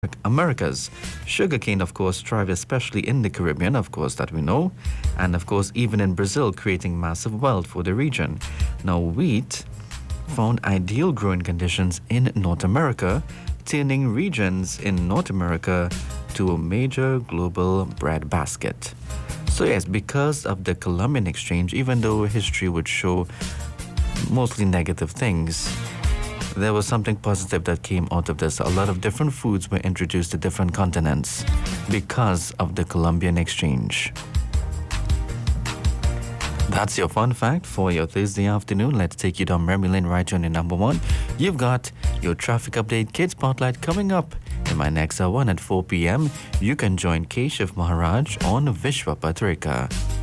Americas. Sugarcane, of course, thrives especially in the Caribbean, of course, that we know, and of course, even in Brazil, creating massive wealth for the region. Now, wheat found ideal growing conditions in North America, turning regions in North America to a major global breadbasket. So, yes, because of the Columbian Exchange, even though history would show mostly negative things, there was something positive that came out of this. A lot of different foods were introduced to different continents because of the Columbian Exchange. That's your fun fact for your Thursday afternoon. Let's take you down memory lane right on your number one. You've got your traffic update Kids Spotlight coming up in my next hour at 4 p.m. You can join Keshav Maharaj on Vishwa Patrika.